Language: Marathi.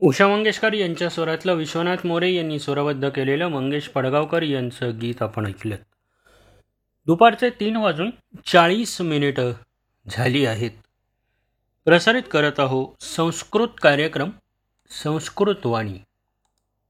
उषा मंगेशकर यांच्या स्वरातलं विश्वनाथ मोरे यांनी स्वरबद्ध केलेलं मंगेश पडगावकर यांचं गीत आपण ऐकलं. दुपारचे 3:40 झाली आहेत. प्रसारित करत आहो संस्कृत कार्यक्रम संस्कृत वाणी.